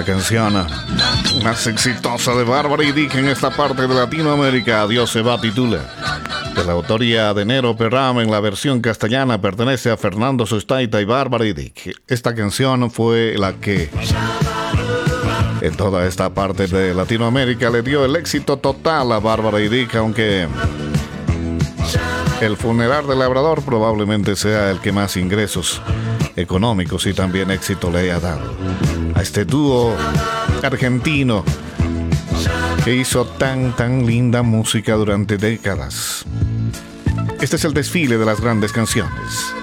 canción más exitosa de Bárbara y Dick en esta parte de Latinoamérica. Dios se va titula. De la autoría de Nero Perram, en la versión castellana pertenece a Fernando Sustaita y Bárbara y Dick. Esta canción fue la que en toda esta parte de Latinoamérica le dio el éxito total a Bárbara y Dick, aunque el funeral del labrador probablemente sea el que más ingresos económicos y también éxito le haya dado a este dúo argentino que hizo tan linda música durante décadas. Este es el desfile de las grandes canciones.